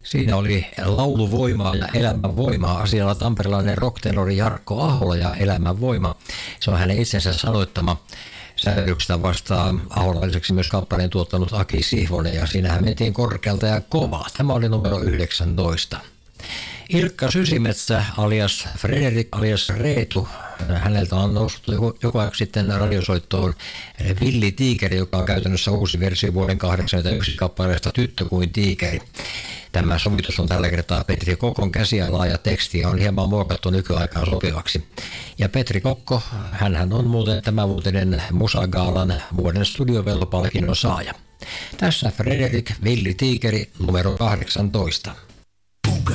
Siinä oli lauluvoimaa ja elämänvoimaa. Asialla tamperelainen rocktenori Jarkko Ahola ja elämänvoima. Se on hänen itsensä sanoittama. Sävelyksestä vastaa aholaiseksi myös kappaleen tuottanut Aki Sihvonen ja siinähän mentiin korkealta ja kovaa. Tämä oli numero 19. Ilkka Sysimetsä alias Frederik alias Reetu. Häneltä on noussut joku aika sitten radiosoittoon Villi Tiikeri, joka on käytännössä uusi versio vuoden 1981 kappaleesta Tyttö kuin tiikeri. Tämä sovitus on tällä kertaa Petri Kokon käsialaa ja tekstiä on hieman muokattu nykyaikaan sopivaksi. Ja Petri Kokko, hänhän on muuten tämänvuotinen Musagaalan vuoden studioveltopalkinnon saaja. Tässä Frederik Villi Tiikeri numero 18.